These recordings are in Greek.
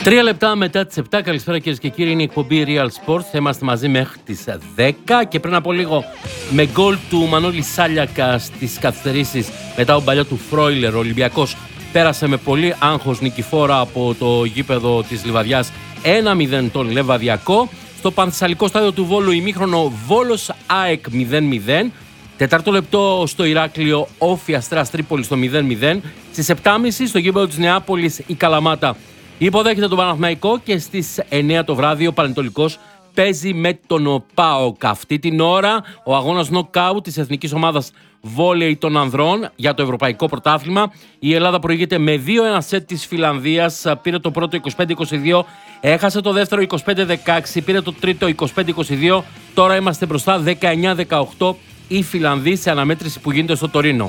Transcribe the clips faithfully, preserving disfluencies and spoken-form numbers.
Τρία λεπτά μετά τις επτά, καλησπέρα κυρίες και κύριοι, είναι η εκπομπή Real Sports. Θα είμαστε μαζί μέχρι τις δέκα και πριν από λίγο με γκολ του Μανώλη Σάλιακα στις καθυστερήσεις μετά τον παλιό του Φρόιλερ, ο Ολυμπιακός πέρασε με πολύ άγχος νικηφόρα από το γήπεδο της Λιβαδιάς ένα μηδέν τον Λεβαδιακό. Στο Πανθεσσαλικό στάδιο του Βόλου ημίχρονο Βόλος ΑΕΚ μηδέν μηδέν. Τετάρτο λεπτό στο Ηράκλειο Όφη Αστέρας Τρίπολης στο μηδέν μηδέν. Στις επτά και μισή στο γήπεδο της Νεάπολης η Καλαμάτα υποδέχεται τον Παναθηναϊκό και στις εννιά το βράδυ ο Πανετολικός παίζει με τον ΠΑΟΚ. Αυτή την ώρα ο αγώνας νοκάουτ της εθνικής ομάδας βόλεϊ των ανδρών για το ευρωπαϊκό πρωτάθλημα. Η Ελλάδα προηγείται με δύο ένα σετ της Φιλανδίας. Πήρε το πρώτο είκοσι πέντε είκοσι δύο, έχασε το δεύτερο είκοσι πέντε δεκαέξι, πήρε το τρίτο είκοσι πέντε είκοσι δύο. Τώρα είμαστε μπροστά δεκαεννιά δεκαοκτώ οι Φιλανδοί σε αναμέτρηση που γίνεται στο Τωρίνο.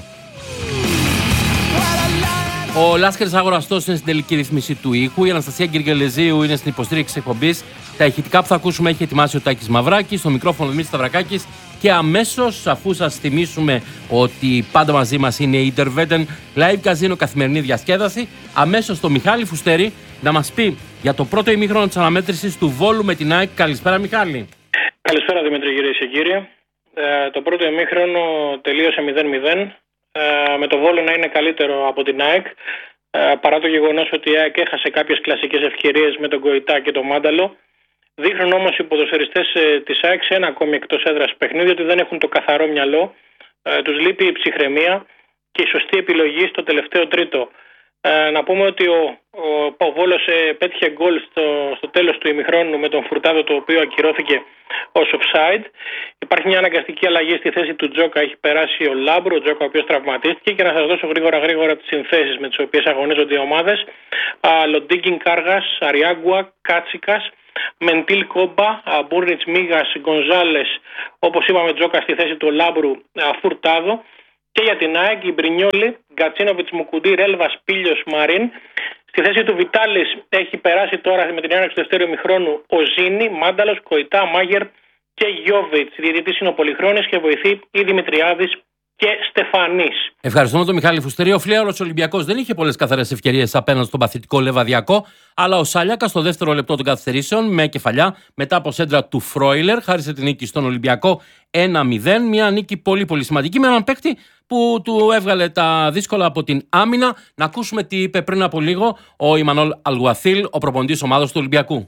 Ο Λάσκαρης Αγοραστός είναι στην τελική ρύθμιση του ήχου. Η Αναστασία Γκυργελεζίου είναι στην υποστήριξη εκπομπής. Τα ηχητικά που θα ακούσουμε έχει ετοιμάσει ο Τάκης Μαυράκης. Στο μικρόφωνο Δημήτρης Σταυρακάκης. Και αμέσως, αφού σας θυμίσουμε ότι πάντα μαζί μας είναι η Interveten Live Casino, καθημερινή διασκέδαση, αμέσως το Μιχάλη Φουστέρη να μας πει για το πρώτο ημίχρονο της αναμέτρησης του Βόλου με την ΑΕΚ. Καλησπέρα, Μιχάλη. Καλησπέρα, Δημήτρη, κυρίες και κύριοι. Ε, το πρώτο ημίχρονο τελείωσε μηδέν μηδέν. Ε, με το Βόλο να είναι καλύτερο από την ΑΕΚ, ε, παρά το γεγονός ότι η ΑΕΚ έχασε κάποιες κλασικές ευκαιρίες με τον Γκοϊτά και τον Μάνταλο. Δείχνουν όμως οι ποδοσφαιριστές ε, της ΑΕΚ σε ένα ακόμη εκτός έδρας παιχνίδι ότι δεν έχουν το καθαρό μυαλό, ε, τους λείπει η ψυχραιμία και η σωστή επιλογή στο τελευταίο τρίτο. Ε, να πούμε ότι ο, ο, ο Βόλος ε, πέτυχε γκολ στο, στο τέλος του ημιχρόνου με τον Φουρτάδο, το οποίο ακυρώθηκε ως offside. Υπάρχει μια αναγκαστική αλλαγή στη θέση του Τζόκα, έχει περάσει ο Λάμπρο, ο Τζόκα ο οποίος τραυματίστηκε. Και να σας δώσω γρήγορα γρήγορα τις συνθέσεις με τις οποίες αγωνίζονται οι ομάδες. Λοντίγκιν Κάργας, Αριάγκουα, Κάτσικας, Μεντίλ Κόμπα, Μπούρνιτς Μίγας, Γκονζάλες, όπως είπαμε Τζόκα στη θέση του Λάμπρου, Φουρτάδο. Και για την ΑΕΚ, η Μπρινιόλη, Γκατσίνοβιτς, Μουκουντή, Ρέλβας, Πίλιος, Μαρίν. Στη θέση του Βιτάλης έχει περάσει τώρα με την έναρξη του δεύτερου ημιχρόνου ο Ζήνη, Μάνταλος, Κοϊτά, Μάγερ και Γιώβιτς. Διαιτητής είναι ο Πολυχρόνης και βοηθεί η Δημητριάδης και Στεφανής. Ευχαριστούμε τον Μιχάλη Φουστέρη. Ο Φλέαρος Ολυμπιακός δεν είχε πολλές καθαρές ευκαιρίες απέναντι στον παθητικό Λεβαδιακό, αλλά ο Σάλιακας στο δεύτερο λεπτό των καθυστερήσεων με κεφαλιά μετά από σέντρα του Φρόιλερ χάρισε την νίκη στον Ολυμπιακό ένα μηδέν. Μια νίκη πολύ πολύ σημαντική με έναν παίκτη που του έβγαλε τα δύσκολα από την άμυνα. Να ακούσουμε τι είπε πριν από λίγο ο Ιμανόλ Αλγουαθίλ, ο προπονητής ομάδας του Ολυμπιακού.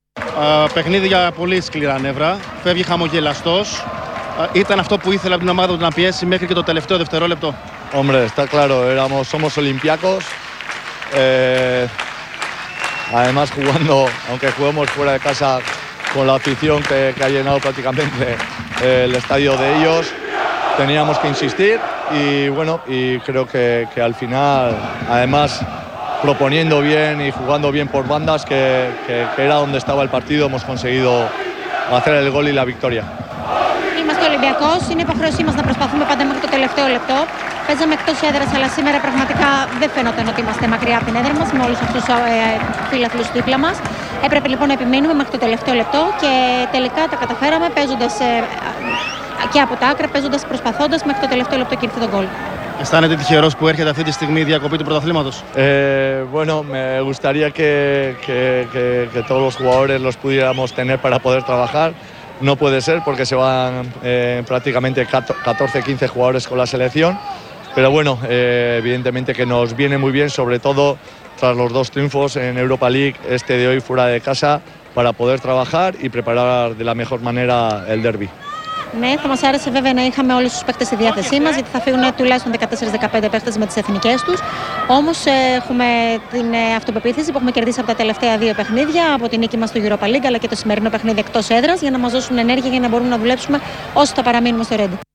Uh, παιχνίδι για πολύ σκληρά νεύρα. Φεύγει χαμογελαστός. Uh, ήταν αυτό που ήθελε από την ομάδα του να πιέσει μέχρι και το τελευταίο δευτερόλεπτο. Hombre, está claro, éramos, somos olímpicos. Eh, además, jugando, aunque juguemos fuera de casa con la afición que, que ha llenado prácticamente eh, el estadio de ellos, teníamos que insistir y bueno, y creo que, que al final, además, proponiendo bien y jugando bien por bandas, que, que, que era donde estaba el partido, hemos conseguido hacer el gol y la victoria. Είμαστε Ολυμπιακός, είναι υποχρέωσή μας να προσπαθούμε πάντα μέχρι το τελευταίο λεπτό. Παίζαμε εκτός έδρας, αλλά σήμερα πραγματικά δεν φαίνονταν ότι είμαστε μακριά από την έδρα μας με όλους αυτούς τους ε, φίλαθλους δίπλα μας. Έπρεπε λοιπόν να επιμένουμε μέχρι το τελευταίο λεπτό και τελικά τα καταφέραμε παίζοντας ε, και από τα άκρα, παίζοντας, προσπαθώντας μέχρι το τελευταίο λεπτό και ήρθε τον γκολ. Αισθάνεται τυχερός που έρχεται αυτή τη στιγμή η διακοπή του πρωταθλήματος? Eh, bueno, me gustaría que, que, que, que todos los jugadores los pudiéramos tener para poder trabajar. No puede ser porque se van eh, prácticamente catorce quince jugadores con la selección. Pero bueno, eh, evidentemente que nos viene muy bien, sobre todo tras los dos triunfos en Europa League, este de hoy fuera de casa, para poder trabajar y preparar de la mejor manera el derbi. Ναι, θα μας άρεσε βέβαια να είχαμε όλους τους παίκτες στη διάθεσή μας, γιατί θα φύγουν τουλάχιστον δεκατέσσερα δεκαπέντε παίκτες με τις εθνικές τους. Όμως έχουμε την αυτοπεποίθηση που έχουμε κερδίσει από τα τελευταία δύο παιχνίδια, από την νίκη μας στο Europa League αλλά και το σημερινό παιχνίδι εκτός έδρας, για να μας δώσουν ενέργεια για να μπορούμε να δουλέψουμε όσο θα παραμείνουμε στο Ρέντι.